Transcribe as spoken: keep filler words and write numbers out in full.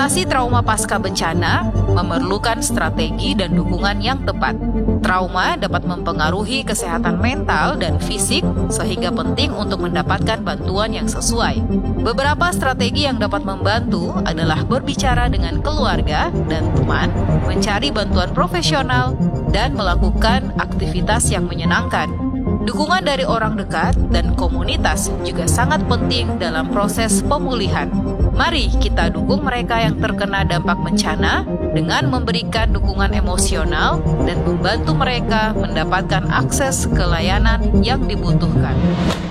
Mengatasi trauma pasca bencana memerlukan strategi dan dukungan yang tepat. Trauma dapat mempengaruhi kesehatan mental dan fisik, sehingga penting untuk mendapatkan bantuan yang sesuai. Beberapa strategi yang dapat membantu adalah berbicara dengan keluarga dan teman, mencari bantuan profesional, dan melakukan aktivitas yang menyenangkan. Dukungan dari orang dekat dan komunitas juga sangat penting dalam proses pemulihan. Mari kita dukung mereka yang terkena dampak bencana dengan memberikan dukungan emosional dan membantu mereka mendapatkan akses ke layanan yang dibutuhkan.